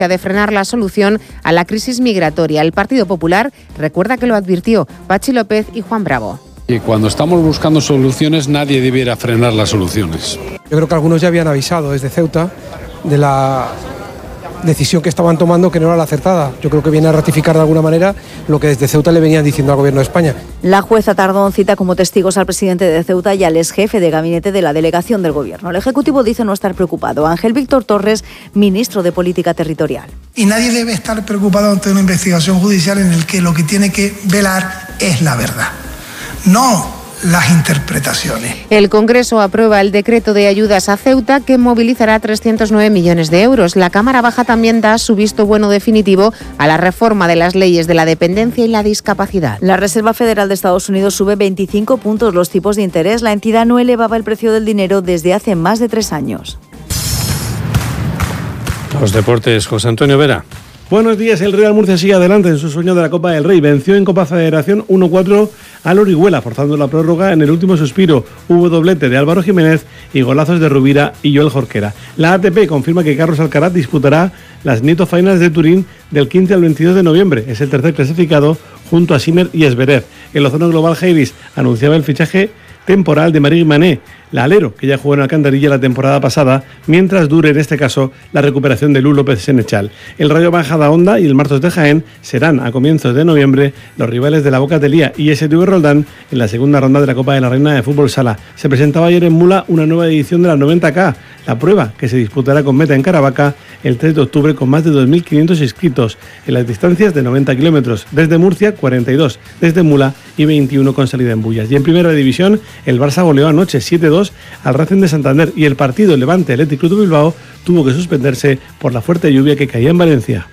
de frenar la solución a la crisis migratoria. El Partido Popular recuerda que lo advirtió Patxi López y Juan Bravo. Y cuando estamos buscando soluciones, nadie debiera frenar las soluciones. Yo creo que algunos ya habían avisado desde Ceuta de la decisión que estaban tomando, que no era la acertada. Yo creo que viene a ratificar de alguna manera lo que desde Ceuta le venían diciendo al Gobierno de España. La jueza Tardón cita como testigos al presidente de Ceuta y al exjefe de gabinete de la delegación del Gobierno. El Ejecutivo dice no estar preocupado. Ángel Víctor Torres, ministro de Política Territorial. Y nadie debe estar preocupado ante una investigación judicial en la que lo que tiene que velar es la verdad, no las interpretaciones. El Congreso aprueba el decreto de ayudas a Ceuta que movilizará 309 millones de euros. La Cámara Baja también da su visto bueno definitivo a la reforma de las leyes de la dependencia y la discapacidad. La Reserva Federal de Estados Unidos sube 25 puntos los tipos de interés. La entidad no elevaba el precio del dinero desde hace más de 3 años. Los deportes, José Antonio Vera. Buenos días, el Real Murcia sigue adelante en su sueño de la Copa del Rey. Venció en Copa Federación 1-4 al Orihuela, forzando la prórroga en el último suspiro. Hubo doblete de Álvaro Jiménez y golazos de Rubira y Joel Jorquera. La ATP confirma que Carlos Alcaraz disputará las Nieto Finals de Turín del 15 al 22 de noviembre. Es el tercer clasificado junto a Sinner y Zverev. El Ozono Global Heiris anunciaba el fichaje temporal de Marie Mané, la alero, que ya jugó en Alcantarilla la temporada pasada, mientras dure en este caso la recuperación de Lu López Senechal. El Rayo Majadahonda y el Martos de Jaén serán a comienzos de noviembre los rivales de la Boca Telía y STV Roldán en la segunda ronda de la Copa de la Reina de Fútbol Sala. Se presentaba ayer en Mula una nueva edición de la 90K, la prueba que se disputará con meta en Caravaca el 3 de octubre con más de 2.500 inscritos en las distancias de 90 kilómetros, desde Murcia 42, desde Mula y 21 con salida en Bullas. Y en Primera División el Barça goleó anoche 7-2 al Racing de Santander y el partido Levante Athletic Club de Bilbao tuvo que suspenderse por la fuerte lluvia que caía en Valencia.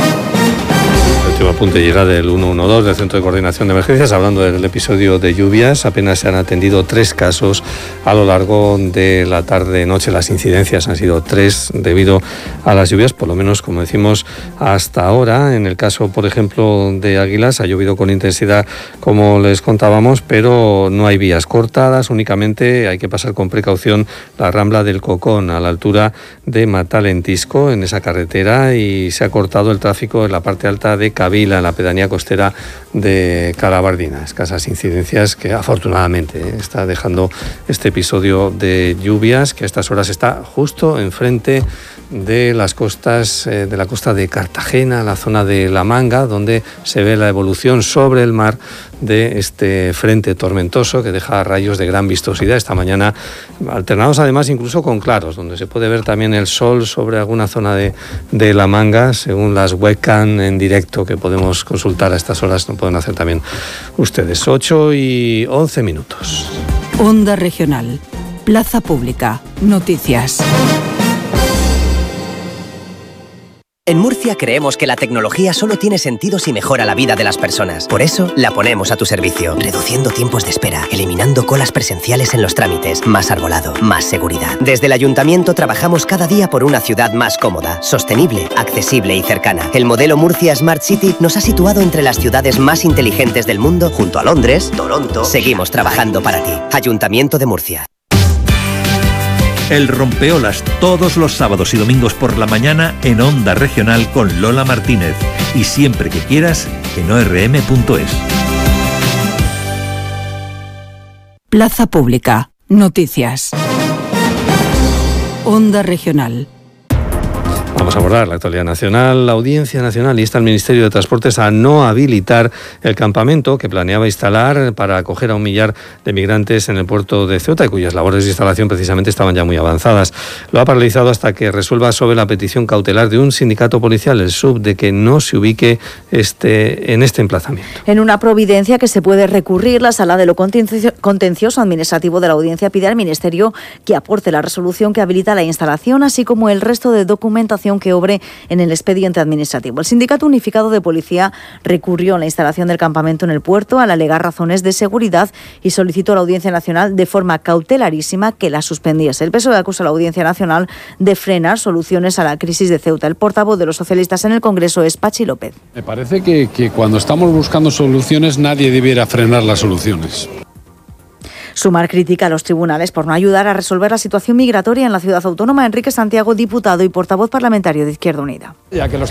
El último apunte llega del 112 del Centro de Coordinación de Emergencias, hablando del episodio de lluvias. Apenas se han atendido 3 casos a lo largo de la tarde-noche. Las incidencias han sido 3 debido a las lluvias, por lo menos, como decimos, hasta ahora. En el caso, por ejemplo, de Águilas, ha llovido con intensidad, como les contábamos, pero no hay vías cortadas. Únicamente hay que pasar con precaución la Rambla del Cocón, a la altura de Matalentisco, en esa carretera, y se ha cortado el tráfico en la parte alta de Cavila, en la pedanía costera de Calabardina. Escasas incidencias que afortunadamente está dejando este episodio de lluvias, que a estas horas está justo enfrente de las costas, de la costa de Cartagena, la zona de La Manga, donde se ve la evolución sobre el mar de este frente tormentoso que deja rayos de gran vistosidad esta mañana, alternados además incluso con claros, donde se puede ver también el sol sobre alguna zona de La Manga, según las webcam en directo que podemos consultar a estas horas. No pueden hacer también ustedes. 8:11. Onda Regional, Plaza Pública, Noticias. En Murcia creemos que la tecnología solo tiene sentido si mejora la vida de las personas. Por eso la ponemos a tu servicio, reduciendo tiempos de espera, eliminando colas presenciales en los trámites, más arbolado, más seguridad. Desde el Ayuntamiento trabajamos cada día por una ciudad más cómoda, sostenible, accesible y cercana. El modelo Murcia Smart City nos ha situado entre las ciudades más inteligentes del mundo, junto a Londres, Toronto. Seguimos trabajando para ti. Ayuntamiento de Murcia. El Rompeolas, todos los sábados y domingos por la mañana en Onda Regional con Lola Martínez. Y siempre que quieras, en orm.es. Plaza Pública, Noticias. Onda Regional. Vamos a abordar la actualidad nacional. La Audiencia Nacional insta al Ministerio de Transportes a no habilitar el campamento que planeaba instalar para acoger a 1 millar de migrantes en el puerto de Ceuta, y cuyas labores de instalación precisamente estaban ya muy avanzadas. Lo ha paralizado hasta que resuelva sobre la petición cautelar de un sindicato policial, el SUB, de que no se ubique en este emplazamiento. En una providencia que se puede recurrir, la Sala de lo Contencioso Administrativo de la Audiencia pide al Ministerio que aporte la resolución que habilita la instalación, así como el resto de documentación que obre en el expediente administrativo. El Sindicato Unificado de Policía recurrió a la instalación del campamento en el puerto al alegar razones de seguridad y solicitó a la Audiencia Nacional de forma cautelarísima que la suspendiese. El PSOE acusa a la Audiencia Nacional de frenar soluciones a la crisis de Ceuta. El portavoz de los socialistas en el Congreso es Patxi López. Me parece que cuando estamos buscando soluciones, nadie debiera frenar las soluciones. Sumar crítica a los tribunales por no ayudar a resolver la situación migratoria en la ciudad autónoma. Enrique Santiago, diputado y portavoz parlamentario de Izquierda Unida. Ya que los